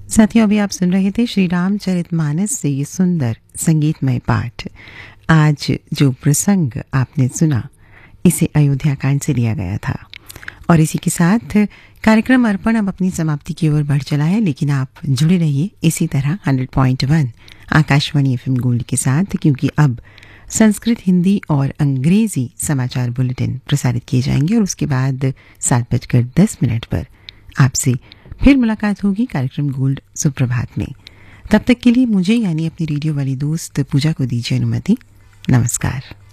साथियों, अभी आप सुन रहे थे श्री रामचरितमानस से ये सुंदर संगीतमय पाठ। आज जो प्रसंग आपने सुना इसे अयोध्या कांड से लिया गया था और इसी के साथ कार्यक्रम अर्पण अब अपनी समाप्ति की ओर बढ़ चला है, लेकिन आप जुड़े रहिए इसी तरह 100.1 आकाशवाणी FM गोल्ड के साथ, क्योंकि अब संस्कृत, हिंदी और अंग्रेजी समाचार बुलेटिन प्रसारित किए जाएंगे और उसके बाद 7:10 पर आपसे फिर मुलाकात होगी कार्यक्रम गोल्ड सुप्रभात में। तब तक के लिए मुझे यानी अपनी रेडियो वाली दोस्त पूजा को दीजिए अनुमति। नमस्कार।